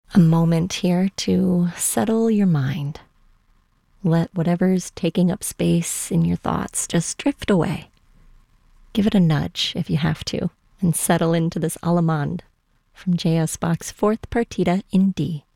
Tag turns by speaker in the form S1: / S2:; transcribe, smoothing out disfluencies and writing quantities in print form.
S1: A moment here to settle your mind. Let whatever's taking up space in your thoughts just drift away. Give it a nudge if you have to, and settle into this Allemande from J.S. Bach's Fourth Partita in D.